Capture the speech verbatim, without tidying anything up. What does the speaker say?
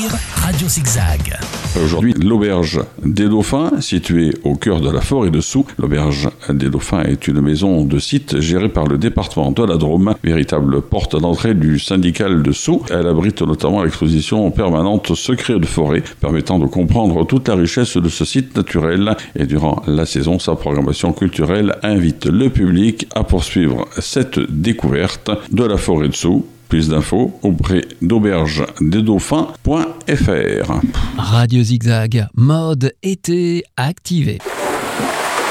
Radio Zigzag. Aujourd'hui, l'Auberge des Dauphins, située au cœur de la forêt de Soult. L'Auberge des Dauphins est une maison de site gérée par le département de la Drôme, véritable porte d'entrée du syndical de Soult. Elle abrite notamment l'exposition permanente Secrets de forêt, permettant de comprendre toute la richesse de ce site naturel. Et durant la saison, sa programmation culturelle invite le public à poursuivre cette découverte de la forêt de Soult. Plus d'infos auprès d'auberge des dauphins point f r. Radio Zigzag, mode été activé.